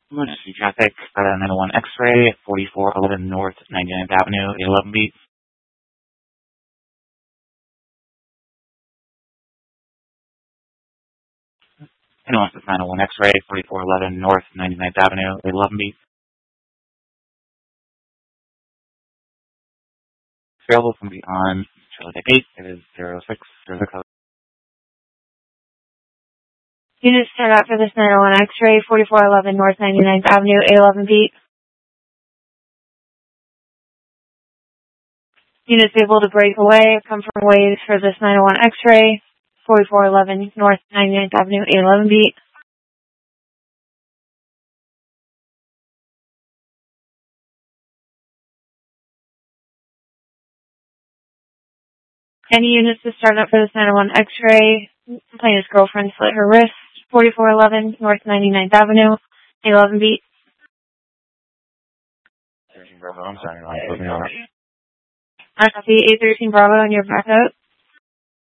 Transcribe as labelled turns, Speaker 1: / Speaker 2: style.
Speaker 1: Emergency traffic, 901 X-ray, 4411 North 99th Avenue, 811 beat. Anyone says 901 X-ray, 4411 North 99th Avenue, 811 beat. Available from beyond Charlie Deck 8, it is 0606.
Speaker 2: Units turn out for this 901 X-ray, 4411 North 99th Avenue, 811 beat. Units able to break away, come from ways for this 901 X-ray, 4411 North 99th Avenue, 811 beat. Any units to start up for this 901 X-ray, plaintiff's girlfriend slit her wrist, 4411 North 99th Avenue, 811 beat.
Speaker 1: 13 Bravo, I'm sorry, I'm putting on it.
Speaker 2: I copy 813 Bravo on your backup.